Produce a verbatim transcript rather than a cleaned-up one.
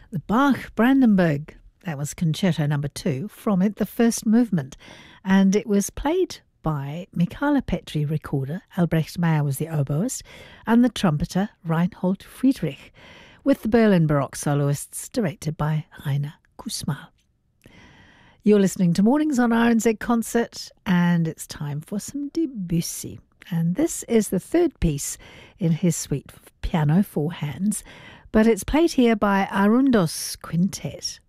The Bach Brandenburg. That was Concerto Number Two from it, the first movement, and it was played by Michaela Petri, recorder. Albrecht Meyer was the oboist, and the trumpeter Reinhold Friedrich, with the Berlin Baroque soloists directed by Rainer Kussmaul. You're listening to Mornings on R N Z Concert, and it's time for some Debussy. And this is the third piece in his suite for piano, four hands, but it's played here by Arundos Quintet.